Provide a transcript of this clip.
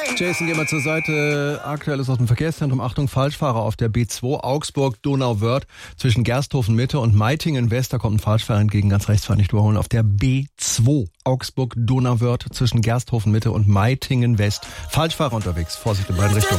Jason, gehen wir zur Seite. Aktuelles aus dem Verkehrszentrum. Achtung, Falschfahrer auf der B2 Augsburg-Donauwörth zwischen Gersthofen-Mitte und Meitingen-West. Da kommt ein Falschfahrer entgegen, ganz rechts fahren, nicht überholen. Auf der B2 Augsburg-Donauwörth zwischen Gersthofen-Mitte und Meitingen-West. Falschfahrer unterwegs. Vorsicht in beiden Richtungen.